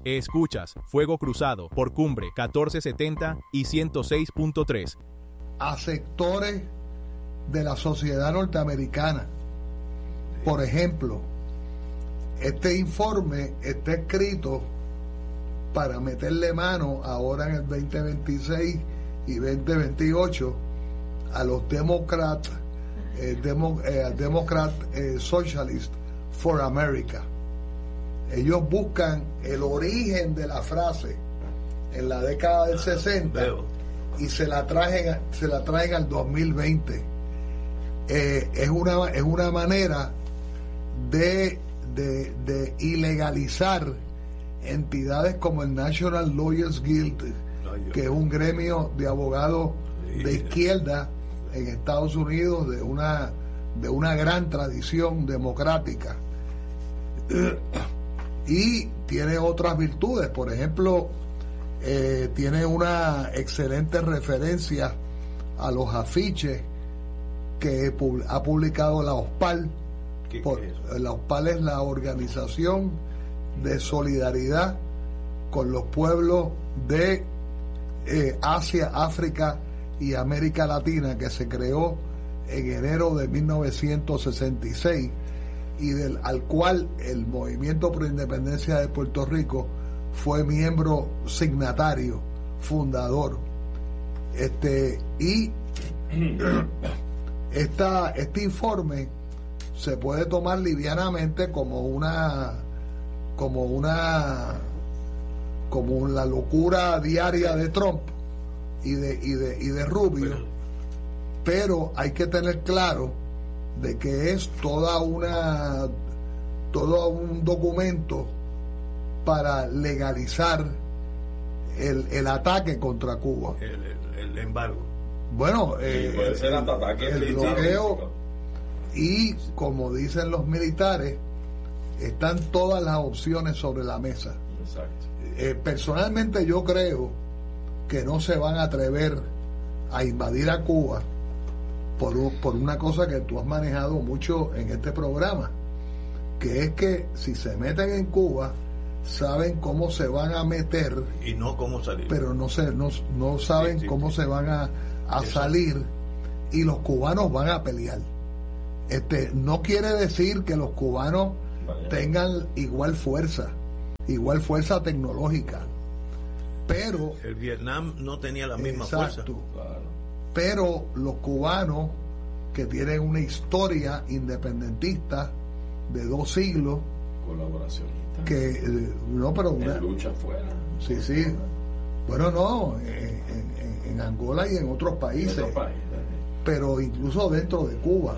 Escuchas Fuego Cruzado por Cumbre 1470 y 106.3. A sectores de la sociedad norteamericana. Por ejemplo, este informe está escrito para meterle mano ahora en el 2026 y 2028 a los Democrat Socialist for America. Ellos buscan el origen de la frase en la década del 60 y se la traen al 2020. Es una manera de ilegalizar entidades como el National Lawyers Guild, que es un gremio de abogados de izquierda en Estados Unidos de una gran tradición democrática, y tiene otras virtudes. Por ejemplo, tiene una excelente referencia a los afiches que ha publicado la OSPAL. La OSPAL es la Organización de Solidaridad con los pueblos de Asia, África y América Latina, que se creó en enero de 1966 y al cual el Movimiento Pro Independencia de Puerto Rico fue miembro signatario, fundador. Este informe se puede tomar livianamente como la locura diaria de Trump y de Rubio, pero hay que tener claro de que es todo un documento para legalizar el ataque contra Cuba, el embargo, el bloqueo, y como dicen los militares, están todas las opciones sobre la mesa. Exacto. Personalmente yo creo que no se van a atrever a invadir a Cuba por una cosa que tú has manejado mucho en este programa, que es que si se meten en Cuba saben cómo se van a meter y no cómo salir, pero no saben cómo se van a salir, y los cubanos van a pelear. No quiere decir que los cubanos tengan igual fuerza tecnológica, pero el Vietnam no tenía la misma fuerza. Pero los cubanos, que tienen una historia independentista de 2 siglos, colaboracionista, que una lucha fuera. Sí. Bueno, no, en Angola y en otros países, pero incluso dentro de Cuba.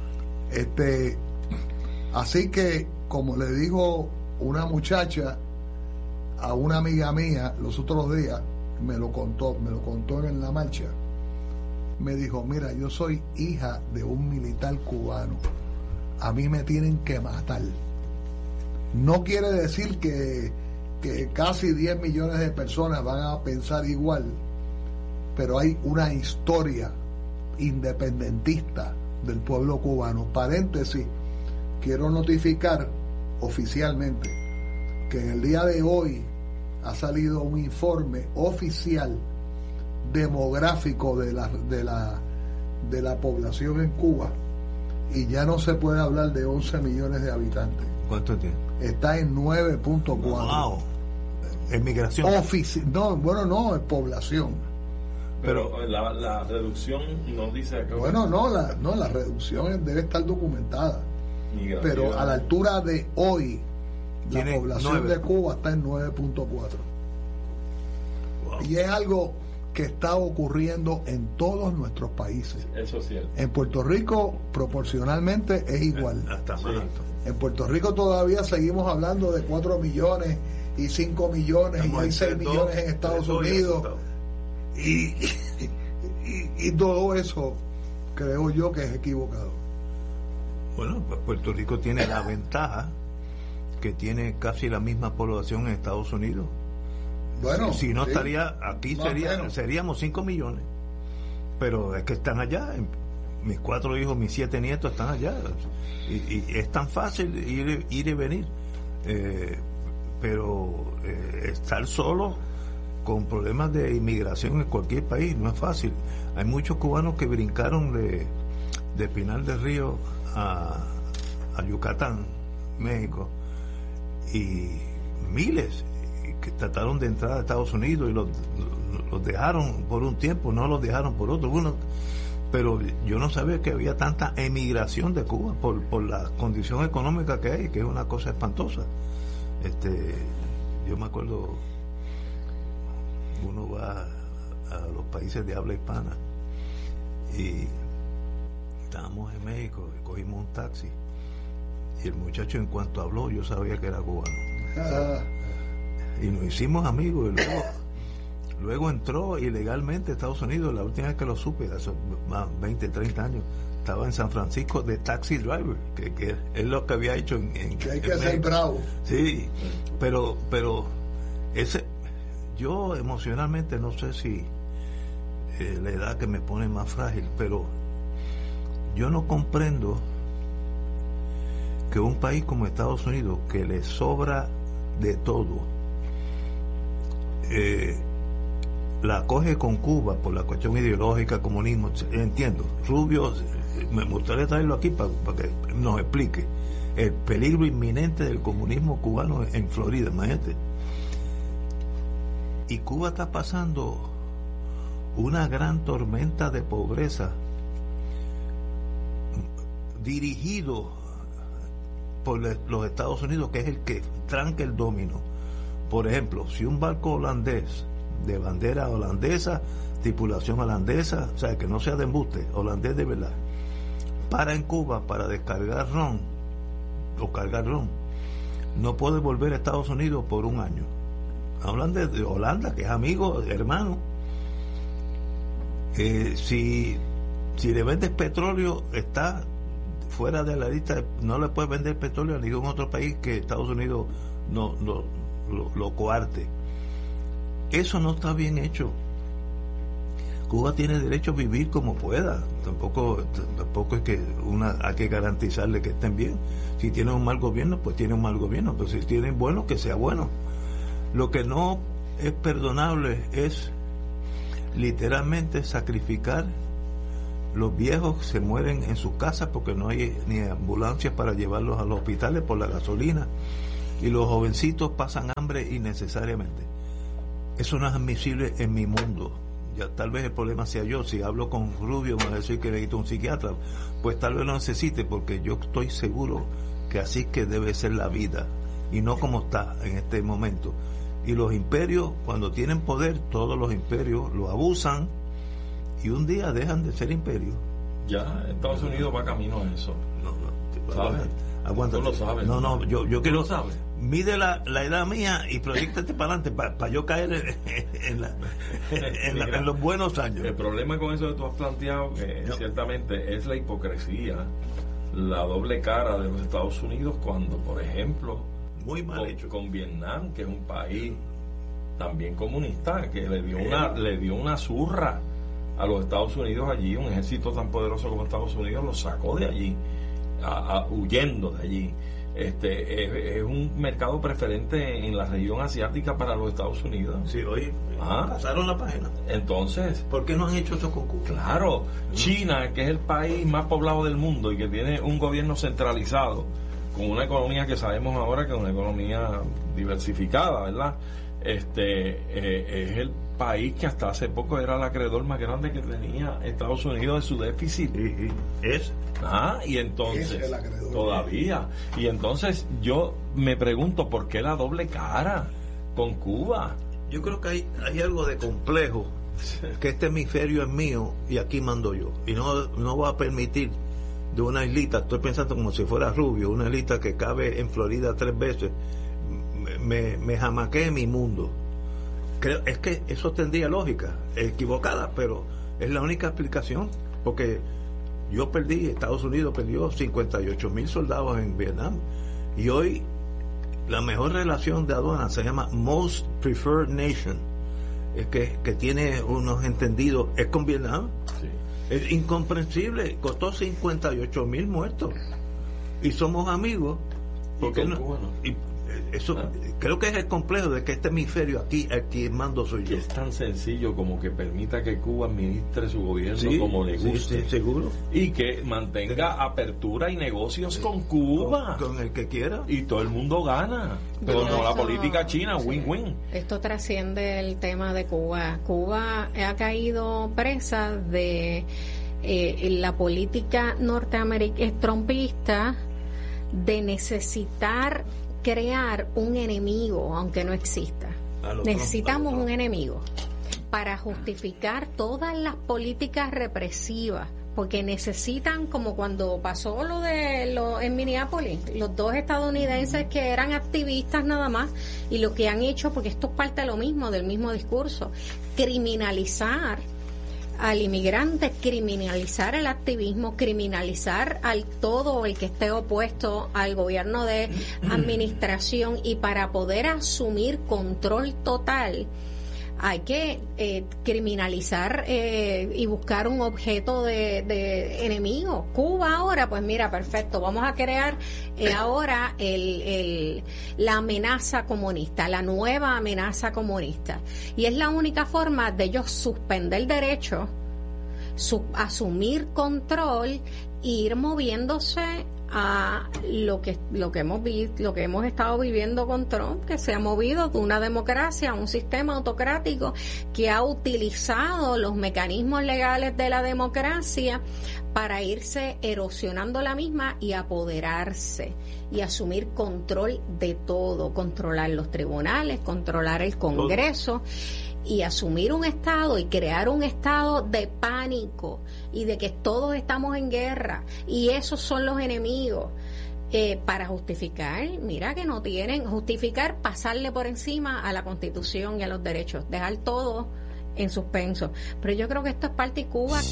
Así que, como le dijo una muchacha a una amiga mía los otros días, me lo contó en la marcha, me dijo: mira, yo soy hija de un militar cubano, a mí me tienen que matar. No quiere decir que casi 10 millones de personas van a pensar igual, pero hay una historia independentista del pueblo cubano. Paréntesis, quiero notificar oficialmente que en el día de hoy ha salido un informe oficial demográfico de la población en Cuba, y ya no se puede hablar de 11 millones de habitantes. ¿Cuánto tiene? Está en 9.4. Wow. ¿Es migración? No, es población. Pero la reducción no dice acá. La reducción debe estar documentada. Migración. Pero a la altura de hoy, la población de Cuba está en 9.4. Wow. Y es algo que está ocurriendo en todos nuestros países. Eso es cierto. En Puerto Rico, proporcionalmente, es igual. Hasta más alto. En Puerto Rico todavía seguimos hablando de 4 millones y 5 millones, y hay 6 millones en Estados Unidos. Y todo eso creo yo que es equivocado. Bueno, pues Puerto Rico tiene la ventaja que tiene casi la misma población en Estados Unidos. Bueno, si no estaría aquí, seríamos 5 millones, pero es que están allá. Mis 4 hijos, mis 7 nietos están allá, y es tan fácil ir y venir, pero estar solo con problemas de inmigración en cualquier país no es fácil. Hay muchos cubanos que brincaron de Pinar del Río a Yucatán, México, y miles que trataron de entrar a Estados Unidos y los dejaron por un tiempo, no los dejaron por otro. Bueno, pero yo no sabía que había tanta emigración de Cuba por la condición económica que hay, que es una cosa espantosa. Yo me acuerdo, uno va a los países de habla hispana y estábamos en México y cogimos un taxi y el muchacho, en cuanto habló, yo sabía que era cubano y nos hicimos amigos, y luego entró ilegalmente a Estados Unidos. La última vez que lo supe, hace más 20, 30 años, estaba en San Francisco de taxi driver, que es lo que había hecho que hay que ser bravo. Sí, pero yo emocionalmente no sé si la edad que me pone más frágil, pero yo no comprendo que un país como Estados Unidos, que le sobra de todo, la coge con Cuba por la cuestión ideológica, comunismo. Entiendo, Rubio, me gustaría traerlo aquí para que nos explique el peligro inminente del comunismo cubano en Florida, imagínate. Y Cuba está pasando una gran tormenta de pobreza dirigido por los Estados Unidos, que es el que tranca el dominó. Por ejemplo, si un barco holandés de bandera holandesa, tripulación holandesa, o sea, que no sea de embuste, holandés de verdad, para en Cuba para descargar ron o cargar ron, no puede volver a Estados Unidos por un año. Hablan de Holanda, que es amigo, hermano. Si le vendes petróleo, está fuera de la lista, no le puedes vender petróleo a ningún otro país que Estados Unidos no lo coarte. Eso no está bien hecho. Cuba tiene derecho a vivir como pueda. Tampoco es que hay que garantizarle que estén bien. Si tienen un mal gobierno, pues tienen un mal gobierno, pero si tienen bueno, que sea bueno. Lo que no es perdonable es literalmente sacrificar. Los viejos se mueren en sus casas porque no hay ni ambulancias para llevarlos a los hospitales por la gasolina, y los jovencitos pasan hambre innecesariamente. Eso no es admisible en mi mundo. Ya tal vez el problema sea yo. Si hablo con Rubio me va a decir que necesito un psiquiatra, pues tal vez lo necesite, porque yo estoy seguro que así que debe ser la vida y no como está en este momento. Y los imperios, cuando tienen poder, todos los imperios lo abusan y un día dejan de ser imperios. Ya Estados Unidos va camino a eso. ¿Sabes? Aguántate. Tú lo sabes. No, yo quiero. ¿Lo sabes? Mide la edad mía y proyectate para adelante para yo caer en los buenos años. El problema con eso que tú has planteado, que ciertamente es la hipocresía, la doble cara de los Estados Unidos, cuando, por ejemplo, muy mal hecho, con Vietnam, que es un país también comunista, que le dio una zurra a los Estados Unidos allí, un ejército tan poderoso como Estados Unidos lo sacó de allí, huyendo de allí. Es un mercado preferente en la región asiática para los Estados Unidos. Sí, oye, pasaron la página. Entonces, ¿por qué no han hecho eso con Cuba? Claro, China, que es el país más poblado del mundo y que tiene un gobierno centralizado, con una economía que sabemos ahora que es una economía diversificada, ¿verdad? Es el país que hasta hace poco era el acreedor más grande que tenía Estados Unidos de su déficit. Y entonces todavía. Y entonces yo me pregunto, ¿por qué la doble cara con Cuba? Yo creo que hay algo de complejo, que este hemisferio es mío y aquí mando yo, y no voy a permitir de una islita, estoy pensando como si fuera Rubio, una islita que cabe en Florida 3 veces, me jamaquee mi mundo. Es que eso tendría lógica, equivocada, pero es la única explicación, porque Estados Unidos perdió 58,000 soldados en Vietnam, y hoy la mejor relación de aduana se llama Most Preferred Nation, que tiene unos entendidos, es con Vietnam. Sí. Es incomprensible, costó 58,000 muertos y somos amigos. ¿Por qué no? Eso creo que es el complejo de que este hemisferio aquí mando soy yo. Es tan sencillo como que permita que Cuba administre su gobierno como le guste. Sí, seguro. Y que mantenga apertura y negocios con Cuba. Con el que quiera. Y todo el mundo gana. Como la política china, win-win. Esto trasciende el tema de Cuba. Cuba ha caído presa de la política norteamericana trumpista de necesitar crear un enemigo, aunque no exista. Necesitamos un enemigo para justificar todas las políticas represivas, porque necesitan, como cuando pasó en Minneapolis, los 2 estadounidenses que eran activistas nada más, y lo que han hecho, porque esto es parte de lo mismo, del mismo discurso, criminalizar al inmigrante, criminalizar el activismo, criminalizar al todo el que esté opuesto al gobierno de administración, y para poder asumir control total hay que criminalizar y buscar un objeto de enemigo. Cuba ahora, pues mira, perfecto, vamos a crear ahora la amenaza comunista, la nueva amenaza comunista. Y es la única forma de ellos suspender derechos, asumir control e ir moviéndose a lo que hemos estado viviendo con Trump, que se ha movido de una democracia a un sistema autocrático que ha utilizado los mecanismos legales de la democracia para irse erosionando la misma y apoderarse y asumir control de todo, controlar los tribunales, controlar el Congreso y asumir un estado y crear un estado de pánico y de que todos estamos en guerra y esos son los enemigos, para justificar, mira que no tienen, justificar pasarle por encima a la Constitución y a los derechos, dejar todo en suspenso. Pero yo creo que esto es parte de Cuba.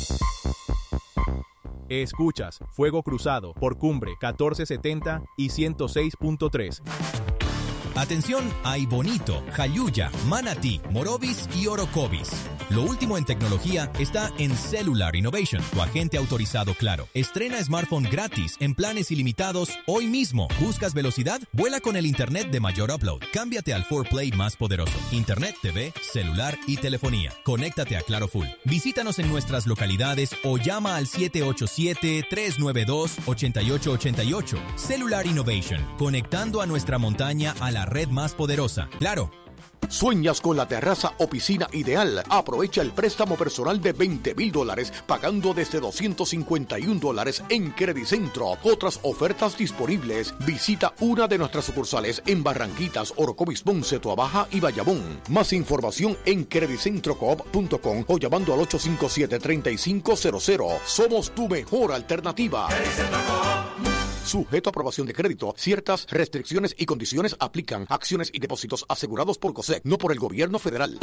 Escuchas Fuego Cruzado por Cumbre 1470 y 106.3. Atención a Bonito, Jayuya, Manatí, Morovis y Orocovis. Lo último en tecnología está en Cellular Innovation, tu agente autorizado Claro. Estrena smartphone gratis en planes ilimitados hoy mismo. ¿Buscas velocidad? Vuela con el internet de mayor upload. Cámbiate al 4Play más poderoso. Internet, TV, celular y telefonía. Conéctate a Claro Full. Visítanos en nuestras localidades o llama al 787-392-8888. Cellular Innovation, conectando a nuestra montaña a la red más poderosa. Claro. ¿Sueñas con la terraza o piscina ideal? Aprovecha el préstamo personal de $20,000 pagando desde $251 en Credicentro. Otras ofertas disponibles. Visita una de nuestras sucursales en Barranquitas, Orocovis, Ponce, Tuabaja y Bayamón. Más información en credicentrocoop.com o llamando al 857-3500. Somos tu mejor alternativa. Sujeto a aprobación de crédito. Ciertas restricciones y condiciones aplican. Acciones y depósitos asegurados por COSEC, no por el gobierno federal.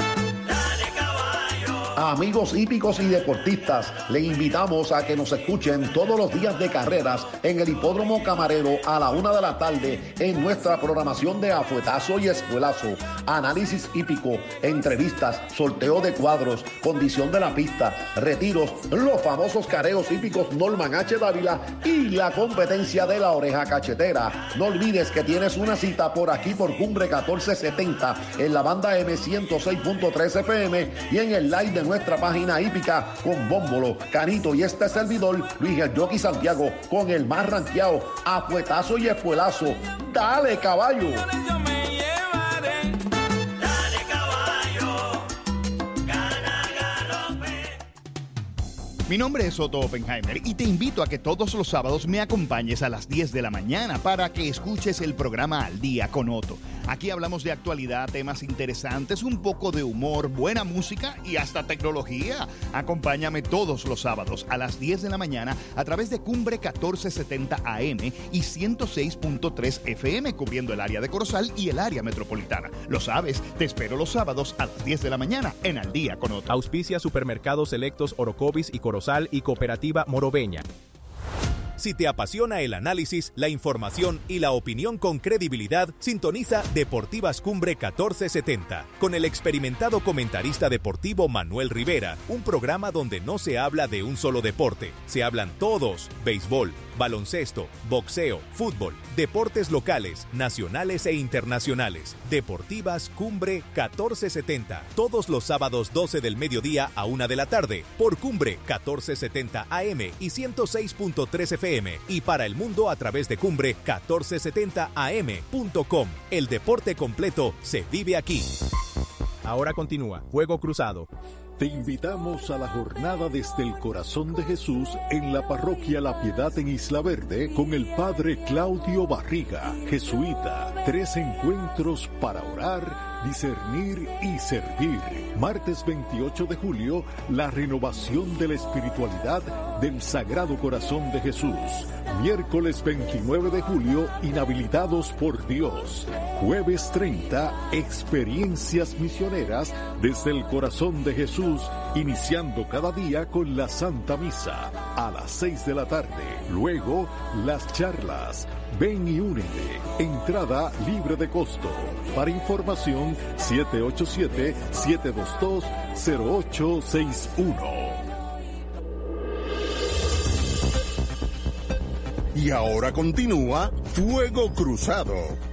Amigos hípicos y deportistas, le invitamos a que nos escuchen todos los días de carreras en el Hipódromo Camarero a la 1 de la tarde en nuestra programación de Afuetazo y Espuelazo. Análisis hípico, entrevistas, sorteo de cuadros, condición de la pista, retiros, los famosos careos hípicos Norman H. Dávila y la competencia de la oreja cachetera. No olvides que tienes una cita por aquí por Cumbre 1470 en la banda M106.3 FM y en el live de nuestra página hípica con Bómbolo, Canito y este servidor Luis el Jockey Santiago con el más ranqueado Afuetazo y Espuelazo. ¡Dale, caballo! Mi nombre es Otto Oppenheimer y te invito a que todos los sábados me acompañes a las 10 de la mañana para que escuches el programa Al Día con Otto. Aquí hablamos de actualidad, temas interesantes, un poco de humor, buena música y hasta tecnología. Acompáñame todos los sábados a las 10 de la mañana a través de Cumbre 1470 AM y 106.3 FM, cubriendo el área de Corozal y el área metropolitana. Lo sabes, te espero los sábados a las 10 de la mañana en Al Día con Otto. Auspicia Supermercados Selectos Orocovis y Corozal y Cooperativa Moroveña. Si te apasiona el análisis, la información y la opinión con credibilidad, sintoniza Deportivas Cumbre 1470 con el experimentado comentarista deportivo Manuel Rivera, un programa donde no se habla de un solo deporte, se hablan todos: béisbol, baloncesto, boxeo, fútbol, deportes locales, nacionales e internacionales. Deportivas Cumbre 1470. Todos los sábados 12 del mediodía a 1 de la tarde por Cumbre 1470 AM y 106.3 FM y para el mundo a través de Cumbre 1470am.com. El deporte completo se vive aquí. Ahora continúa Fuego Cruzado. Te invitamos a la jornada desde el corazón de Jesús en la parroquia La Piedad en Isla Verde con el padre Claudio Barriga, jesuita. 3 encuentros para orar, discernir y servir. Martes 28 de julio, la renovación de la espiritualidad del Sagrado Corazón de Jesús. Miércoles 29 de julio, inhabilitados por Dios. Jueves 30, experiencias misioneras desde el corazón de Jesús, iniciando cada día con la Santa Misa a las 6 de la tarde. Luego, las charlas. Ven y únete. Entrada libre de costo. Para información, 787-722-0861. Y ahora continúa Fuego Cruzado.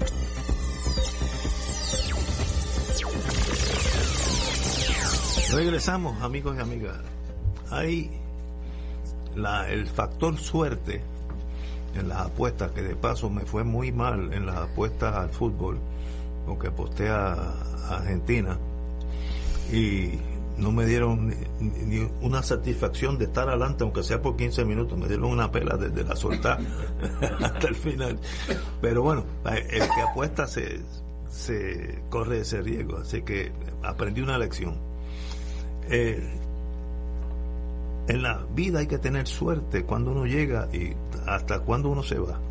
Regresamos, amigos y amigas. Hay el factor suerte en las apuestas, que de paso me fue muy mal en las apuestas al fútbol, porque aposté a Argentina y no me dieron ni una satisfacción de estar adelante, aunque sea por 15 minutos. Me dieron una pela desde la soltada hasta el final. Pero bueno, el que apuesta se corre ese riesgo, así que aprendí una lección. En la vida hay que tener suerte cuando uno llega y hasta cuando uno se va.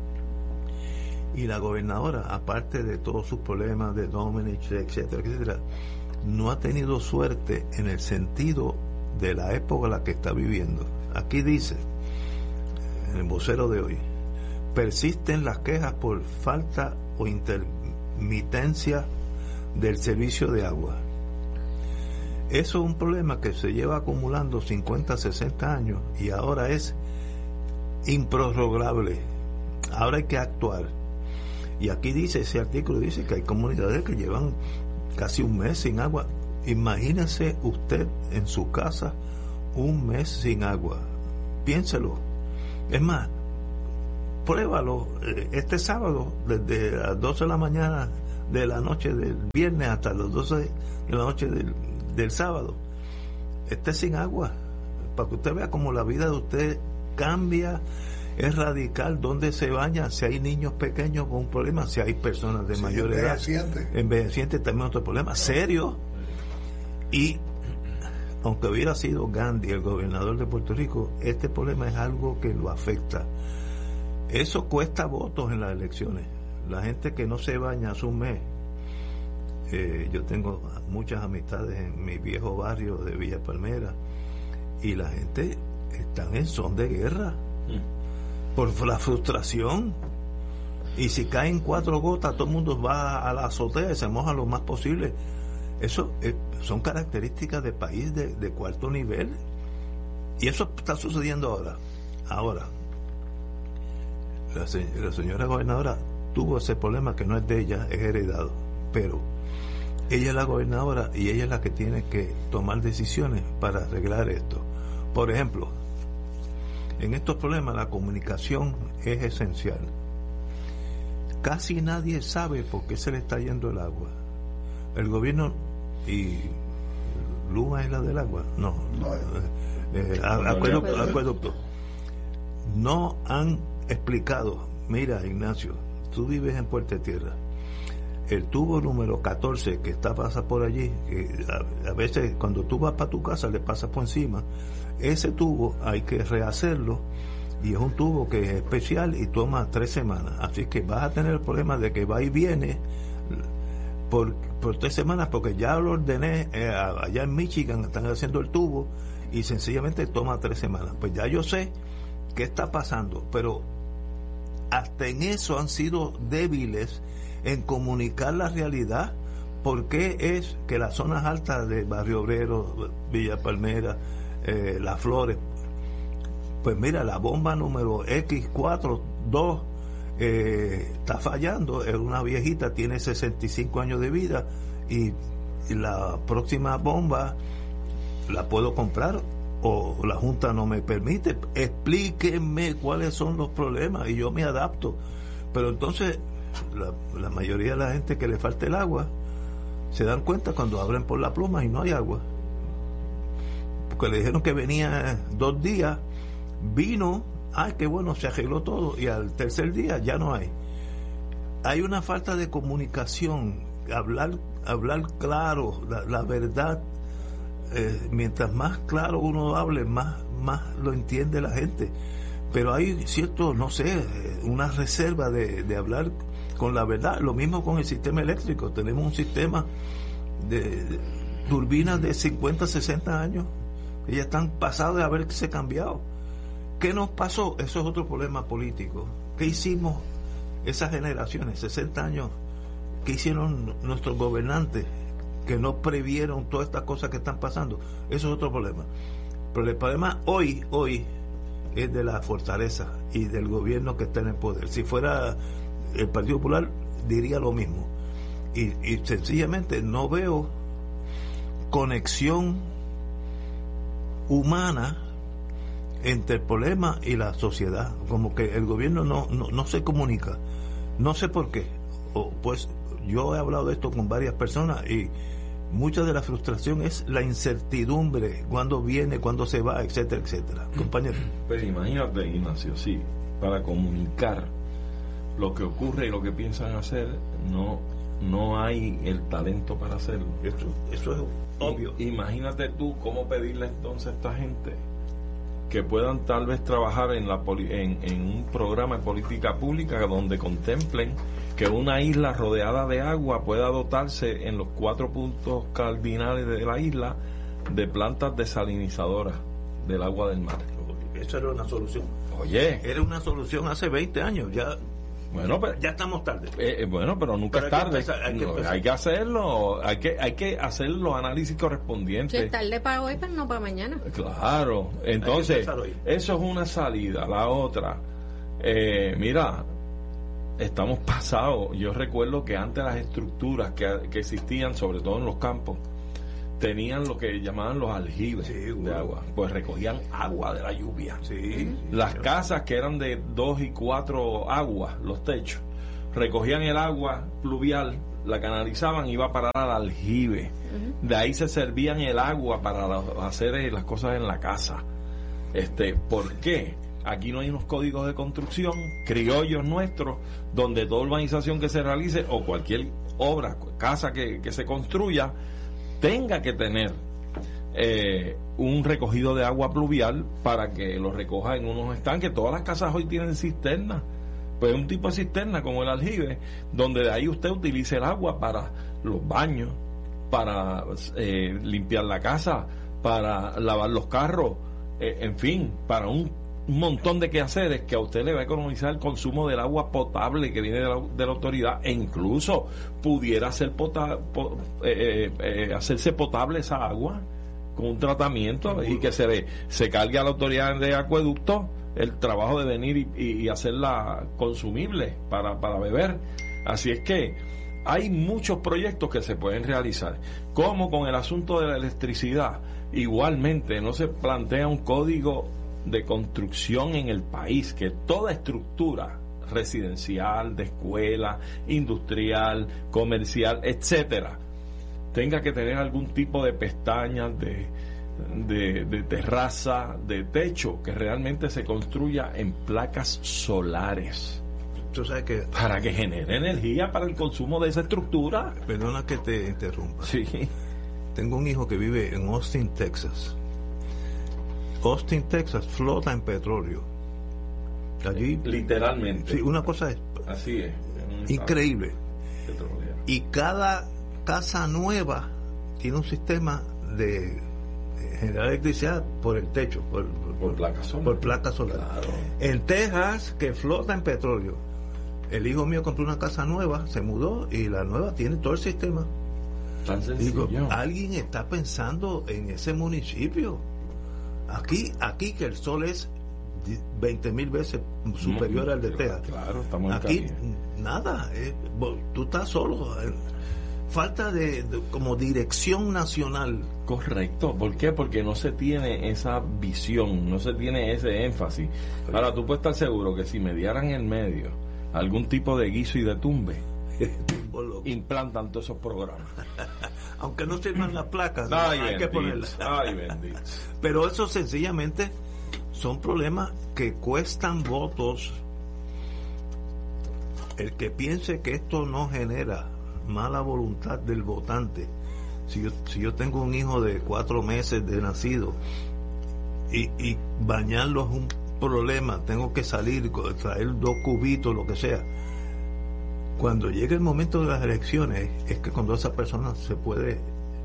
Y la gobernadora, aparte de todos sus problemas de Domenech, etcétera, etcétera, no ha tenido suerte en el sentido de la época en la que está viviendo. Aquí dice, en el vocero de hoy, persisten las quejas por falta o intermitencia del servicio de agua. Eso es un problema que se lleva acumulando 50, 60 años y ahora es improrrogable. Ahora hay que actuar. Y aquí dice, ese artículo dice que hay comunidades que llevan casi un mes sin agua. Imagínese usted en su casa un mes sin agua. Piénselo. Es más, pruébalo este sábado, desde las 12 de la mañana de la noche del viernes hasta las 12 de la noche del sábado. Esté sin agua, para que usted vea cómo la vida de usted cambia. Es radical. Donde se baña, si hay niños pequeños con un problema, si hay personas de mayor edad envejecientes, también otro problema serio. Y aunque hubiera sido Gandhi el gobernador de Puerto Rico, este problema es algo que lo afecta. Eso cuesta votos en las elecciones. La gente que no se baña hace un mes. Yo tengo muchas amistades en mi viejo barrio de Villa Palmera y la gente está en son de guerra por la frustración, y si caen 4 gotas todo el mundo va a la azotea y se moja lo más posible. Eso son características de país de cuarto nivel, y eso está sucediendo ahora. La señora gobernadora tuvo ese problema que no es de ella, es heredado, pero ella es la gobernadora y ella es la que tiene que tomar decisiones para arreglar esto. Por ejemplo, en estos problemas la comunicación es esencial. Casi nadie sabe por qué se le está yendo el agua. El gobierno, y Luma es la del agua, acueducto, no han explicado. Mira, Ignacio, tú vives en Puerto Tierra, el tubo número 14 que pasa por allí, que a veces cuando tú vas para tu casa le pasas por encima, ese tubo hay que rehacerlo, y es un tubo que es especial y toma 3 semanas, así que vas a tener el problema de que va y viene por 3 semanas, porque ya lo ordené. Allá en Michigan están haciendo el tubo y sencillamente toma 3 semanas. Pues ya yo sé qué está pasando, pero hasta en eso han sido débiles en comunicar la realidad. ¿Por qué es que las zonas altas de Barrio Obrero, Villa Palmera, Las Flores, Pues mira, la bomba número X42 está fallando, es una viejita, tiene 65 años de vida y la próxima bomba la puedo comprar o la Junta no me permite. Explíquenme cuáles son los problemas y yo me adapto. Pero entonces la mayoría de la gente que le falta el agua se dan cuenta cuando abren por la pluma y no hay agua, porque le dijeron que venía 2 días, vino, qué bueno, se arregló todo, y al tercer día ya no hay. Hay una falta de comunicación, hablar claro, la verdad. Mientras más claro uno hable, más lo entiende la gente. Pero hay cierto, no sé, una reserva de hablar con la verdad. Lo mismo con el sistema eléctrico. Tenemos un sistema de turbinas de 50, 60 años. Ellas están pasadas de haberse cambiado. ¿Qué nos pasó? Eso es otro problema político. ¿Qué hicimos esas generaciones, 60 años? ¿Qué hicieron nuestros gobernantes que no previeron todas estas cosas que están pasando? Eso es otro problema. Pero el problema hoy es de la fortaleza y del gobierno que está en el poder. Si fuera el Partido Popular, diría lo mismo. Y sencillamente no veo conexión humana entre el problema y la sociedad. Como que el gobierno no se comunica. No sé por qué. Pues yo he hablado de esto con varias personas y mucha de la frustración es la incertidumbre, cuándo viene, cuándo se va, etcétera, etcétera. Compañero. Pues imagínate, Ignacio, sí, para comunicar lo que ocurre y lo que piensan hacer, no hay el talento para hacerlo. Eso es obvio. Imagínate tú cómo pedirle entonces a esta gente que puedan tal vez trabajar en un programa de política pública donde contemplen que una isla rodeada de agua pueda dotarse en los 4 puntos cardinales de la isla de plantas desalinizadoras del agua del mar. Eso era una solución. Oye, era una solución hace 20 años. Bueno, pero ya estamos tarde. Bueno, pero nunca es tarde. Hay que hacerlo, hay que hacer los análisis correspondientes. Si es tarde para hoy, pero no para mañana. Claro, entonces eso es una salida. La otra, mira, estamos pasados. Yo recuerdo que antes las estructuras que existían, sobre todo en los campos, tenían lo que llamaban los aljibes de agua, pues recogían agua de la lluvia. Las casas que eran de 2 y 4 aguas, los techos, recogían el agua pluvial, la canalizaban y iba a parar al aljibe. De ahí se servían el agua para hacer las cosas en la casa. ¿Por qué? Aquí no hay unos códigos de construcción criollos nuestros, donde toda urbanización que se realice o cualquier obra, casa que se construya, tenga que tener un recogido de agua pluvial para que lo recoja en unos estanques. Todas las casas hoy tienen cisternas, pues un tipo de cisterna como el aljibe, donde de ahí usted utilice el agua para los baños, para limpiar la casa, para lavar los carros, en fin, para un montón de quehaceres que a usted le va a economizar el consumo del agua potable que viene de la autoridad, e incluso pudiera hacerse potable esa agua con un tratamiento y que se cargue a la autoridad de acueducto el trabajo de venir y hacerla consumible para beber. Así es que hay muchos proyectos que se pueden realizar, como con el asunto de la electricidad. Igualmente no se plantea un código de construcción en el país, que toda estructura residencial, de escuela, industrial, comercial, etcétera, tenga que tener algún tipo de pestañas, de terraza, de techo, que realmente se construya en placas solares. ¿Tú sabes que para que genere energía para el consumo de esa estructura? Perdona que te interrumpa. Sí. Tengo un hijo que vive en Austin, Texas. Austin, Texas flota en petróleo. Allí, literalmente. Sí, una cosa es así es, increíble. Petrolero. Y cada casa nueva tiene un sistema de generar electricidad por el techo, por placa solar. Por placa solar. Claro. En Texas, que flota en petróleo. El hijo mío compró una casa nueva, se mudó y la nueva tiene todo el sistema. Tan sencillo. Digo, alguien está pensando en ese municipio. Aquí que el sol es 20,000 veces superior al de Texas. Claro, estamos aquí nada, tú estás solo. Falta de como dirección nacional. Correcto. ¿Por qué? Porque no se tiene esa visión, no se tiene ese énfasis. Ahora, tú puedes estar seguro que si mediaran en medio algún tipo de guiso y de tumbe, implantan todos esos programas. Aunque no sirvan las placas, ay, hay que ponerlas. Ay, bendito. Pero eso sencillamente son problemas que cuestan votos. El que piense que esto no genera mala voluntad del votante, si yo tengo un hijo de 4 meses de nacido y bañarlo es un problema, tengo que salir, traer 2 cubitos, lo que sea. Cuando llegue el momento de las elecciones es que cuando esa persona se puede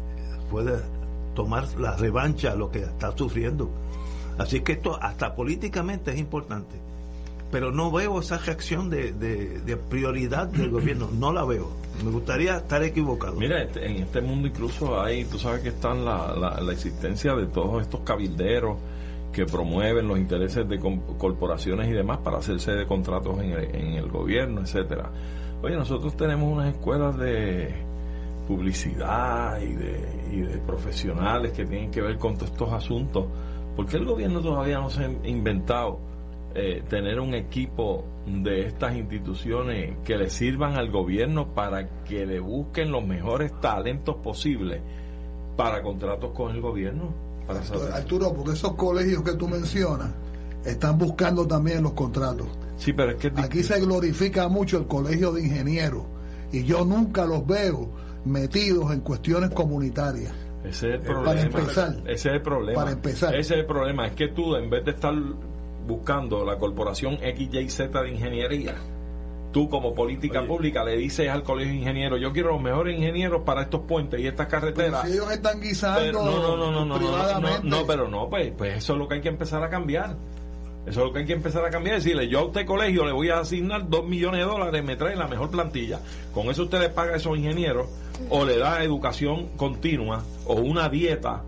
tomar la revancha a lo que está sufriendo. Así que esto hasta políticamente es importante, pero no veo esa reacción de prioridad del gobierno, no la veo. Me gustaría estar equivocado. Mira, en este mundo incluso hay, tú sabes que están la existencia de todos estos cabilderos que promueven los intereses de corporaciones y demás para hacerse de contratos en el gobierno, etcétera. Oye, nosotros tenemos unas escuelas de publicidad y de profesionales que tienen que ver con todos estos asuntos. ¿Por qué el gobierno todavía no se ha inventado tener un equipo de estas instituciones que le sirvan al gobierno para que le busquen los mejores talentos posibles para contratos con el gobierno? Arturo, porque esos colegios que tú mencionas están buscando también los contratos. Sí, pero es que aquí se glorifica mucho el colegio de ingenieros y yo nunca los veo metidos en cuestiones comunitarias. Ese es el problema. Para empezar. Ese es el problema. Para empezar. Ese es el problema. Es que tú, en vez de estar buscando la corporación XYZ de ingeniería, tú como política pública le dices al colegio de ingenieros: yo quiero los mejores ingenieros para estos puentes y estas carreteras. Pero si ellos están guisando privadamente. Pues eso es lo que hay que empezar a cambiar. Eso es lo que hay que empezar a cambiar. Decirle: yo a usted colegio le voy a asignar $2 millones, me trae la mejor plantilla. Con eso usted le paga a esos ingenieros, o le da educación continua, o una dieta.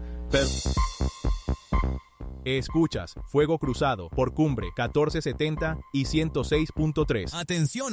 Escuchas Fuego Cruzado por Cumbre 1470 y 106.3. Atención.